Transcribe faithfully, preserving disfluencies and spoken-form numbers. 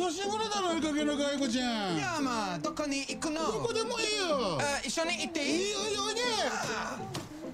年頃だろ、追いかけの外子ちゃん。 いやまあどこに行くの？ どこでもいいよ。 あ、一緒に行っていい？ いいよ、いいよ、いいね。